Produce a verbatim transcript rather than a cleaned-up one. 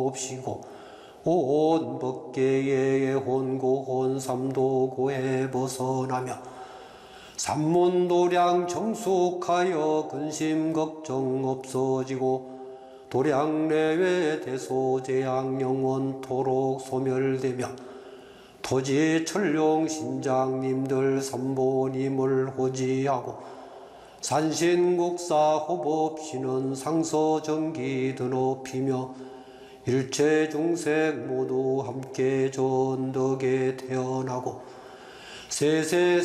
없이고 온 법계의 혼고 혼삼도고에 벗어나며 삼문도량 정숙하여 근심 걱정 없어지고 도량내외 대소재앙 영원토록 소멸되며 토지 천룡 신장님들 삼보님을 호지하고 산신국사 호법신은 상서정기 드높이며 일체 중생 모두 함께 전덕에 태어나고 세세